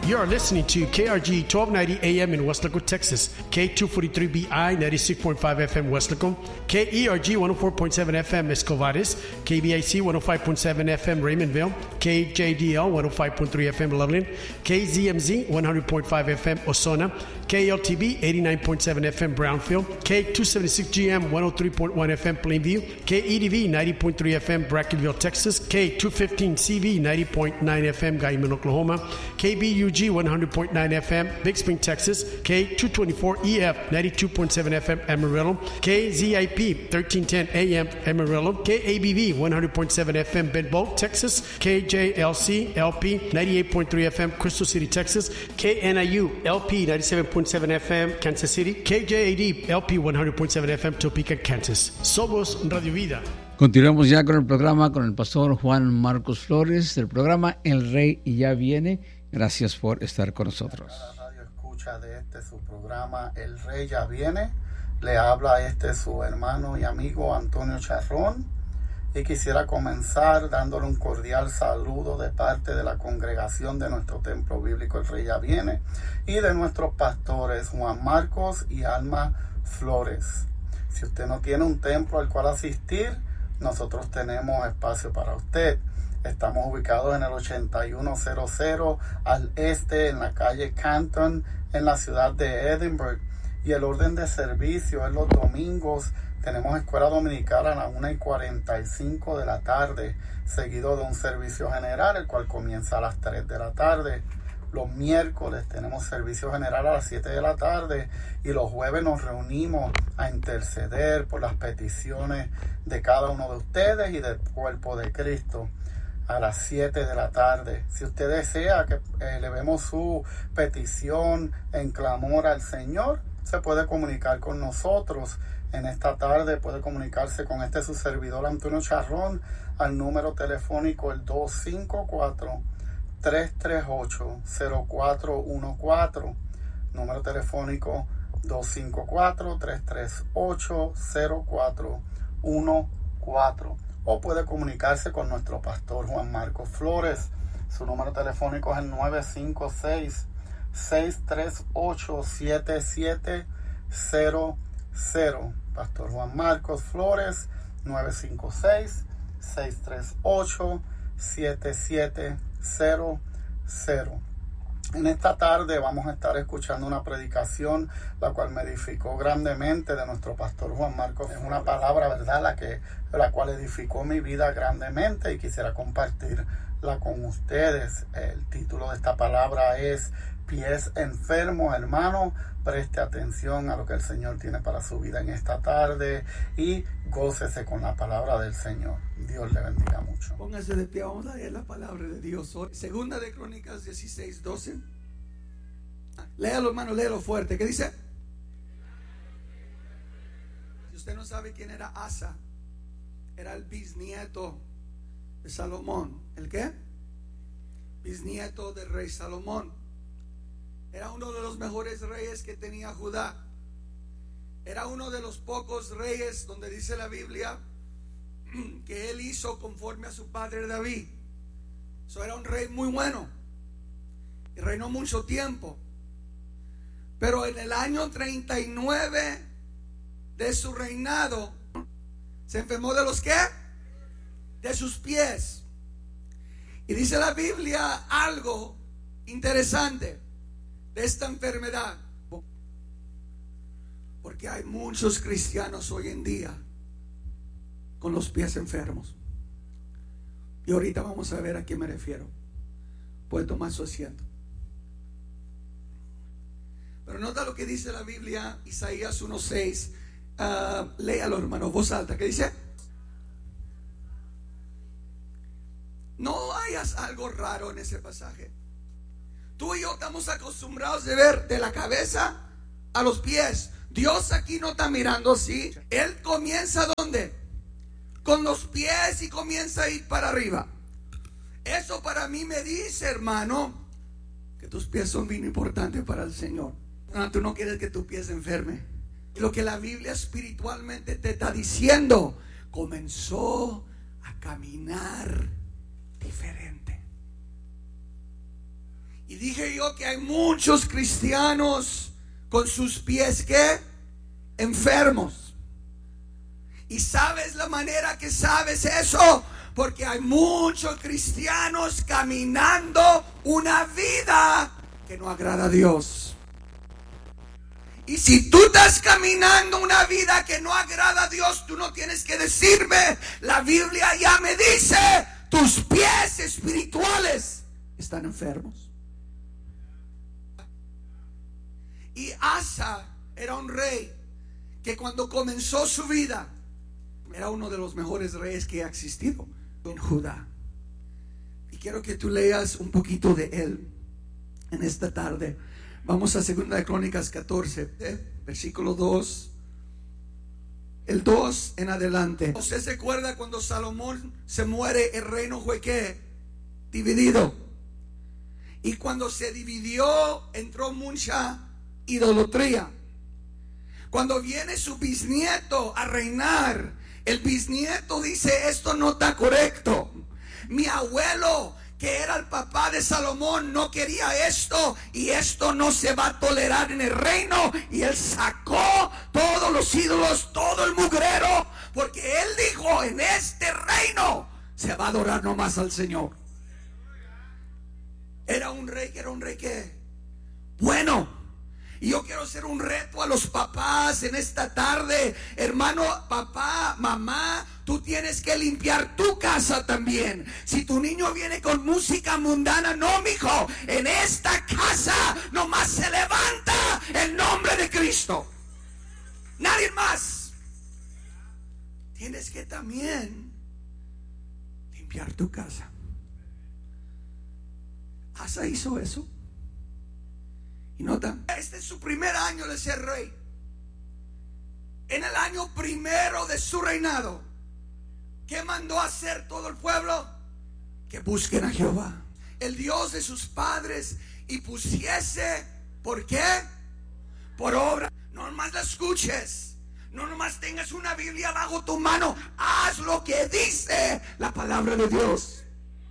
You are listening to KRG 1290 AM in Westlaco, Texas, K243BI 96.5 FM Westlaco, KERG 104.7 FM Escovares, KBIC 105.7 FM Raymondville, KJDL 105.3 FM Loveland, KZMZ 100.5 FM Osona, KLTB 89.7 FM Brownfield, K276GM 103.1 FM Plainview, KEDV 90.3 FM Brackenville, Texas, K215CV 90.9 FM Guyman, Oklahoma, KBUG 100.9 FM Big Spring, Texas, K224EF 92.7 FM Amarillo, KZIP 1310 AM Amarillo, KABV 100.7 FM Bedbolt, Texas, KJLC LP 98.3 FM Crystal City, Texas, KNIU LP 97.7 FM Kansas City, KJAD LP 100.7 FM Topeka, Kansas. Somos Radio Vida. Continuamos ya con el programa con el pastor Juan Marcos Flores del programa El Rey Ya Viene. Gracias por estar con nosotros. La radio escucha de su programa El Rey Ya Viene. Le habla su hermano y amigo Antonio Charrón. Y quisiera comenzar dándole un cordial saludo de parte de la congregación de nuestro templo bíblico El Rey Ya Viene y de nuestros pastores Juan Marcos y Alma Flores. Si usted no tiene un templo al cual asistir, nosotros tenemos espacio para usted. Estamos ubicados en el 8100 al este, en la calle Canton, en la ciudad de Edinburgh. Y el orden de servicio es los domingos. Tenemos escuela dominical a las 1:45 de la tarde, seguido de un servicio general, el cual comienza a las 3 de la tarde. Los miércoles tenemos servicio general a las 7 de la tarde y los jueves nos reunimos a interceder por las peticiones de cada uno de ustedes y del cuerpo de Cristo a las 7 de la tarde. Si usted desea que elevemos su petición en clamor al Señor, se puede comunicar con nosotros. En esta tarde puede comunicarse con su servidor Antonio Charrón al número telefónico el 254-338-0414. Número telefónico 254-338-0414. O puede comunicarse con nuestro pastor Juan Marcos Flores. Su número telefónico es el 956-638-7700. Pastor Juan Marcos Flores, 956-638-7700. En esta tarde vamos a estar escuchando una predicación la cual me edificó grandemente de nuestro pastor Juan Marcos. Es una palabra, ¿verdad?, la cual edificó mi vida grandemente y quisiera compartirla con ustedes. El título de esta palabra es Pies enfermos. Hermano, preste atención a lo que el Señor tiene para su vida en esta tarde y gócese con la palabra del Señor. Dios le bendiga mucho. Póngase de pie, vamos a leer la palabra de Dios hoy. Segunda de Crónicas 16:12. Léalo, hermano, léalo fuerte. ¿Qué dice? Si usted no sabe quién era Asa, era el bisnieto de Salomón. ¿El qué? Bisnieto del rey Salomón. Era uno de los mejores reyes que tenía Judá. Era uno de los pocos reyes donde dice la Biblia que él hizo conforme a su padre David. Eso era un rey muy bueno y reinó mucho tiempo. Pero en el año 39 de su reinado se enfermó de los ¿qué? De sus pies. Y dice la Biblia algo interesante de esta enfermedad, porque hay muchos cristianos hoy en día con los pies enfermos. Y ahorita vamos a ver a qué me refiero. Puede tomar su asiento. Pero nota lo que dice la Biblia, Isaías 1:6. Léalo, hermano, voz alta. ¿Qué dice? No hayas algo raro en ese pasaje. Tú y yo estamos acostumbrados de ver de la cabeza a los pies. Dios aquí no está mirando así. Él comienza ¿dónde? Con los pies y comienza a ir para arriba. Eso para mí me dice, hermano, que tus pies son bien importantes para el Señor. No, tú no quieres que tu pie se enferme. Lo que la Biblia espiritualmente te está diciendo, comenzó a caminar diferente. Y dije yo que hay muchos cristianos con sus pies, ¿qué? Enfermos. ¿Y sabes la manera que sabes eso? Porque hay muchos cristianos caminando una vida que no agrada a Dios. Y si tú estás caminando una vida que no agrada a Dios, tú no tienes que decirme. La Biblia ya me dice, tus pies espirituales están enfermos. Y Asa era un rey que cuando comenzó su vida era uno de los mejores reyes que ha existido en Judá. Y quiero que tú leas un poquito de él en esta tarde. Vamos a 2 Crónicas 14, versículo 2. El 2 en adelante. ¿Usted se acuerda cuando Salomón se muere? El reino fue ¿qué? Dividido. Y cuando se dividió, entró mucha idolatría. Cuando viene su bisnieto a reinar, el bisnieto dice: esto no está correcto. Mi abuelo, que era el papá de Salomón, no quería esto, y esto no se va a tolerar en el reino. Y él sacó todos los ídolos, todo el mugrero, porque él dijo: en este reino se va a adorar nomás al Señor. Era un rey que bueno. Y yo quiero hacer un reto a los papás en esta tarde. Hermano, papá, mamá, tú tienes que limpiar tu casa también. Si tu niño viene con música mundana, no, mijo. En esta casa nomás se levanta el nombre de Cristo. Nadie más. Tienes que también limpiar tu casa. Asa hizo eso. Y nota, este es su primer año de ser rey. En el año primero de su reinado, ¿qué mandó a hacer todo el pueblo? Que busquen a Jehová, el Dios de sus padres, y pusiese, ¿por qué? Por obra. No nomás la escuches, no nomás tengas una Biblia bajo tu mano. Haz lo que dice la palabra de Dios.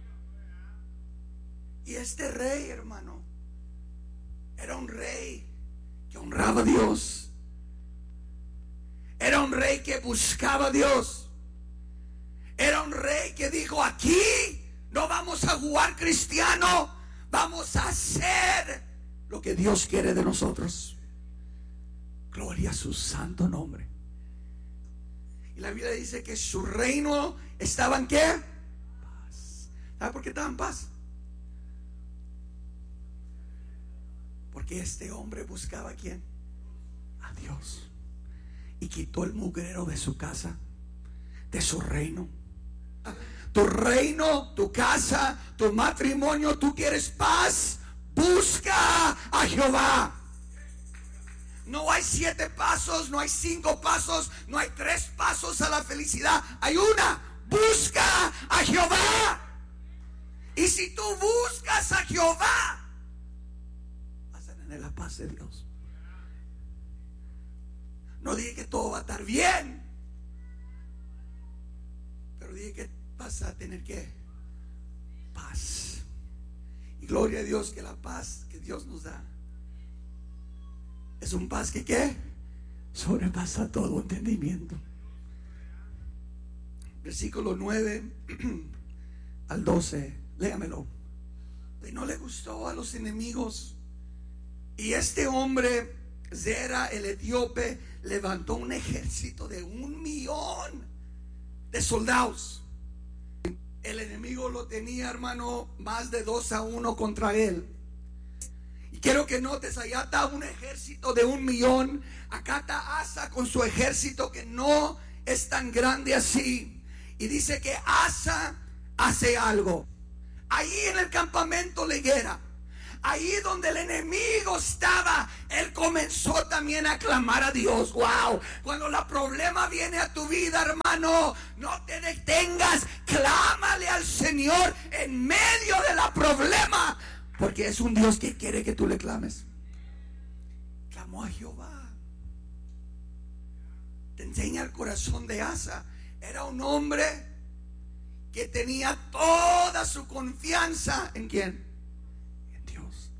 Y este rey, hermano, era un rey que honraba a Dios. Era un rey que buscaba a Dios. Era un rey que dijo: aquí no vamos a jugar cristiano, vamos a hacer lo que Dios quiere de nosotros. Gloria a su santo nombre. Y la Biblia dice que su reino estaba en ¿qué? Paz. ¿Sabe por qué estaba en paz? Porque este hombre buscaba ¿a quién? A Dios. Y quitó el mugrero de su casa, de su reino. Tu reino, tu casa, tu matrimonio, tú quieres paz, busca a Jehová. No hay 7 pasos, no hay 5 pasos, no hay 3 pasos a la felicidad. Hay una: busca a Jehová. Y si tú buscas a Jehová, de la paz de Dios. No dije que todo va a estar bien, pero dije que vas a tener que paz. Y gloria a Dios que la paz que Dios nos da es un paz que ¿qué? Sobrepasa todo entendimiento. Versículo 9 al 12, léamelo. Y no le gustó a los enemigos. Y este hombre, Zera el etíope, levantó un ejército de 1,000,000 de soldados. El enemigo lo tenía, hermano, más de 2-1 contra él. Y quiero que notes, allá está un ejército de 1,000,000. Acá está Asa con su ejército que no es tan grande así. Y dice que Asa hace algo. Ahí en el campamento Leguera, ahí donde el enemigo estaba, él comenzó también a clamar a Dios. Wow. Cuando el problema viene a tu vida, hermano, no te detengas, clámale al Señor en medio de la problema, porque es un Dios que quiere que tú le clames. Clamó a Jehová. Te enseña el corazón de Asa. Era un hombre que tenía toda su confianza ¿en quién? En Dios.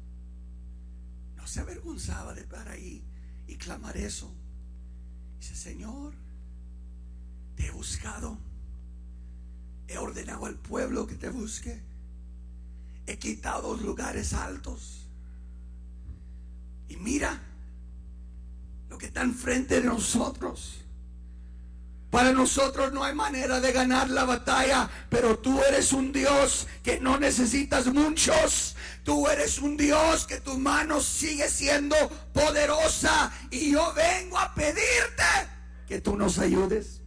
se avergonzaba de estar ahí y clamar eso. Dice: Señor, te he buscado, he ordenado al pueblo que te busque, he quitado los lugares altos, y mira lo que está enfrente de nosotros. Para nosotros no hay manera de ganar la batalla, pero tú eres un Dios que no necesitas muchos. Tú eres un Dios que tu mano sigue siendo poderosa, y yo vengo a pedirte que tú nos ayudes.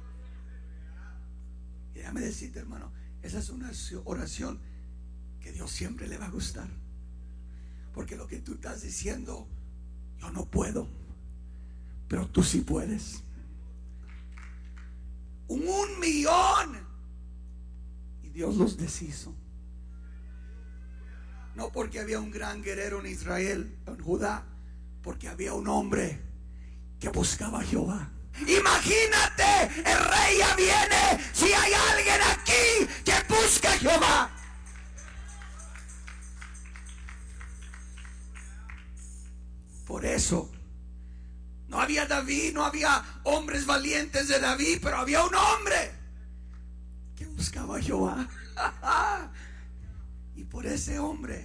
Y déjame decirte, hermano, esa es una oración que Dios siempre le va a gustar, porque lo que tú estás diciendo, yo no puedo, pero tú sí puedes. 1,000,000, y Dios los deshizo. No porque había un gran guerrero en Israel, en Judá, porque había un hombre que buscaba a Jehová. Imagínate, el rey ya viene. Si hay alguien aquí que busca a Jehová. Por eso no había David, no había hombres valientes de David, pero había un hombre que buscaba a Jehová. Y por ese hombre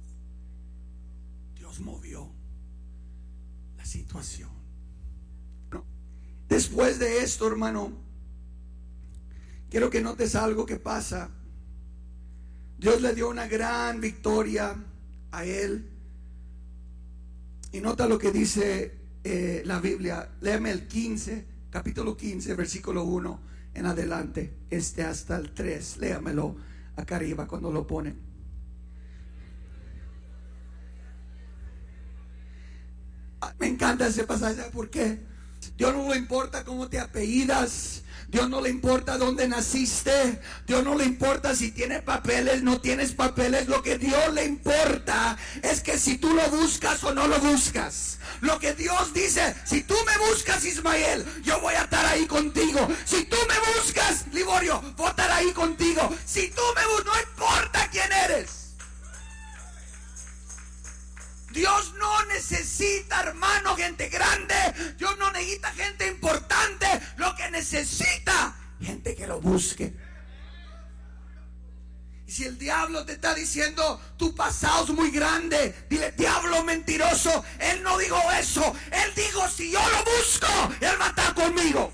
Dios movió la situación. Después de esto, hermano, quiero que notes algo que pasa. Dios le dio una gran victoria a él. Y nota lo que dice la Biblia. Léeme el 15, capítulo 15, versículo 1 en adelante, hasta el 3. Léamelo acá arriba cuando lo ponen. Me encanta ese pasaje. ¿Por qué? Dios no le importa cómo te apellidas. Dios no le importa dónde naciste. Dios no le importa si tienes papeles, no tienes papeles. Lo que Dios le importa es que si tú lo buscas o no lo buscas. Lo que Dios dice: si tú me buscas, Ismael, yo voy a estar ahí contigo. Si tú me buscas, Liborio, voy a estar ahí contigo. Si tú me buscas, no importa quién eres. Dios no necesita, hermano, gente grande. Dios no necesita gente importante. Lo que necesita, gente que lo busque. Y si el diablo te está diciendo: tu pasado es muy grande, dile: diablo mentiroso, él no dijo eso. Él dijo: si yo lo busco, él va a estar conmigo.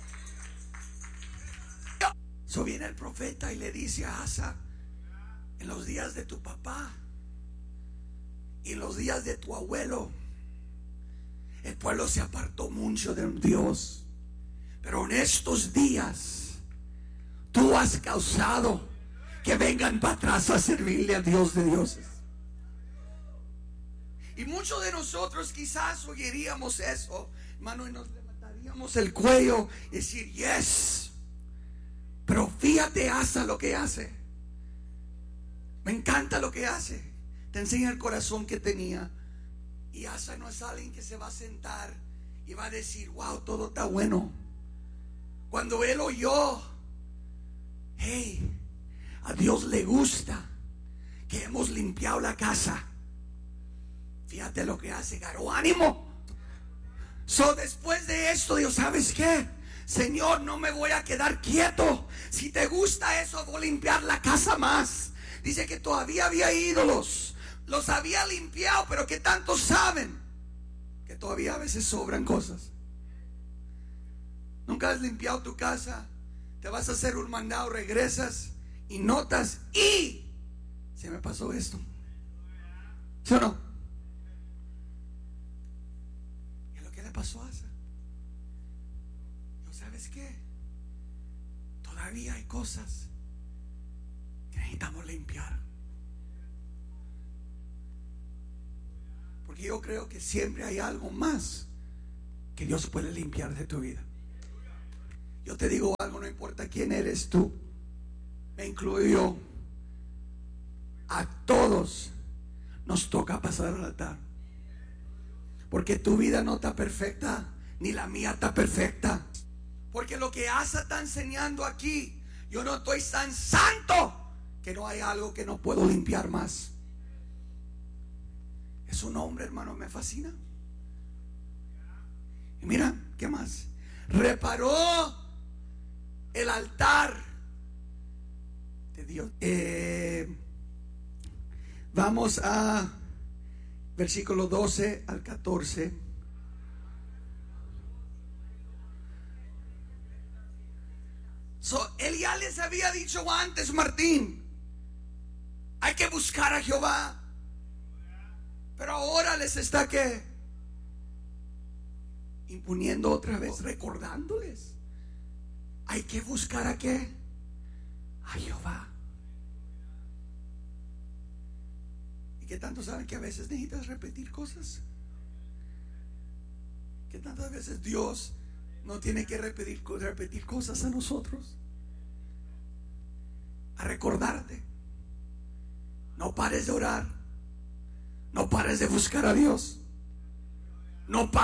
So viene el profeta y le dice a Asa: en los días de tu papá y en los días de tu abuelo, el pueblo se apartó mucho de Dios, pero en estos días tú has causado que vengan para atrás a servirle a Dios de dioses. Y muchos de nosotros quizás oiríamos eso, hermano, y nos levantaríamos el cuello y decir: yes. Pero fíjate, Asa, lo que hace. Me encanta lo que hace. Te enseña el corazón que tenía. Y Asa no es alguien que se va a sentar y va a decir: wow, todo está bueno. Cuando él oyó: hey, a Dios le gusta que hemos limpiado la casa. Fíjate lo que hace, ganó ánimo. So, después de esto, Dios: ¿sabes qué? Señor, no me voy a quedar quieto. Si te gusta eso, voy a limpiar la casa más. Dice que todavía había ídolos. Los había limpiado, pero que tanto saben que todavía a veces sobran cosas. Nunca has limpiado tu casa. Te vas a hacer un mandado, regresas y notas: y se me pasó esto. ¿Sí o no? ¿Y es lo que le pasó a Asa? ¿No sabes qué? Todavía hay cosas que necesitamos limpiar. Porque yo creo que siempre hay algo más que Dios puede limpiar de tu vida. Yo te digo algo, no importa quién eres tú, me incluyo yo, a todos nos toca pasar al altar. Porque tu vida no está perfecta, ni la mía está perfecta. Porque lo que Asa está enseñando aquí, yo no estoy tan santo que no hay algo que no puedo limpiar más. Es su nombre, hermano, me fascina. Y mira, ¿qué más? Reparó el altar de Dios. Vamos a versículo 12 al 14. Él ya les había dicho antes, Martín, hay que buscar a Jehová. Pero ahora les está imponiendo otra vez, recordándoles. Hay que buscar a qué? A Jehová. ¿Y qué tanto saben que a veces necesitas repetir cosas? ¿Qué tantas veces Dios no tiene que repetir cosas a nosotros? A recordarte. No pares de orar. No pares de buscar a Dios. No pares